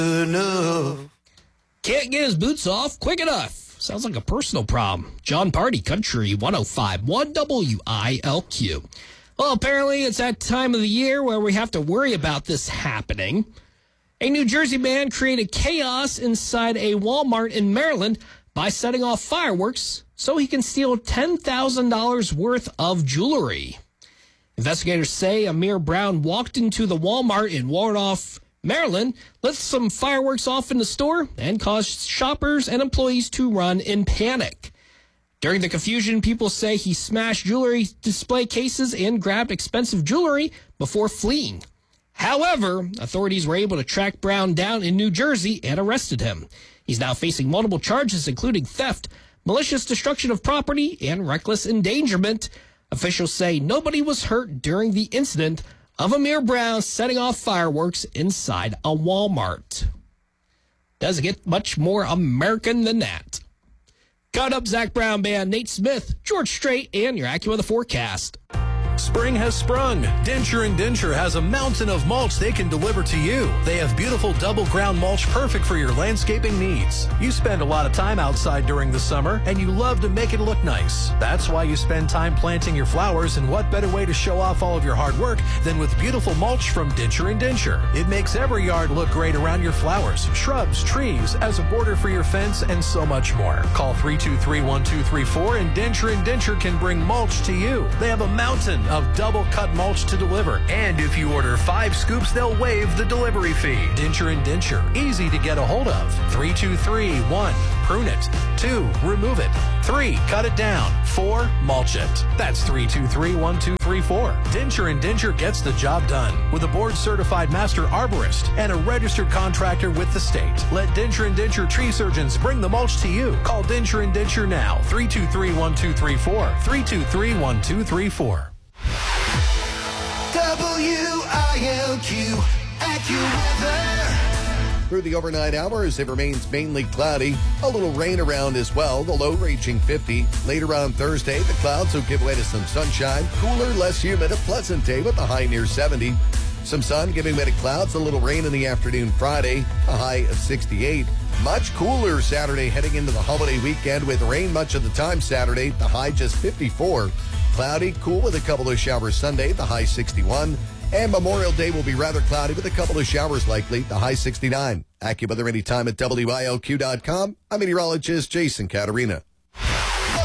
Can't get his boots off quick enough. Sounds like a personal problem. John Party, Country 105.1 WILQ. Well, apparently it's that time of the year where we have to worry about this happening. A New Jersey man created chaos inside a Walmart in Maryland by setting off fireworks so he can steal $10,000 worth of jewelry. Investigators say Amir Brown walked into the Walmart in Waldorf, Maryland, lit some fireworks off in the store, and caused shoppers and employees to run in panic. During the confusion, people say he smashed jewelry display cases and grabbed expensive jewelry before fleeing. However, authorities were able to track Brown down in New Jersey and arrested him. He's now facing multiple charges, including theft, malicious destruction of property, and reckless endangerment. Officials say nobody was hurt during the incident of Amir Brown setting off fireworks inside a Walmart. Doesn't get much more American than that. Coming up, Zach Brown Band, Nate Smith, George Strait, and your AccuWeather forecast. Spring has sprung. Denture & Denture has a mountain of mulch they can deliver to you. They have beautiful double ground mulch perfect for your landscaping needs. You spend a lot of time outside during the summer and you love to make it look nice. That's why you spend time planting your flowers, and what better way to show off all of your hard work than with beautiful mulch from Denture & Denture. It makes every yard look great around your flowers, shrubs, trees, as a border for your fence, and so much more. Call 323-1234 and Denture & Denture can bring mulch to you. They have a mountain of double cut mulch to deliver, and if you order 5 scoops, they'll waive the delivery fee. Denture & Denture, easy to get a hold of. 323-1, prune it. 2, remove it. 3, cut it down. 4, mulch it. That's 323-1234. Denture & Denture gets the job done with a board-certified master arborist and a registered contractor with the state. Let Denture & Denture tree surgeons bring the mulch to you. Call Denture & Denture now. 323-1234. 323-1234. WILQ AccuWeather. Through the overnight hours, it remains mainly cloudy. A little rain around as well, the low reaching 50. Later on Thursday, the clouds will give way to some sunshine. Cooler, less humid, a pleasant day with a high near 70. Some sun giving way to clouds, a little rain in the afternoon Friday, a high of 68. Much cooler Saturday heading into the holiday weekend with rain much of the time Saturday, the high just 54. Cloudy, cool with a couple of showers Sunday, the high 61. And Memorial Day will be rather cloudy with a couple of showers likely, the high 69. AccuWeather anytime at WILQ.com. I'm meteorologist Jason Caterina.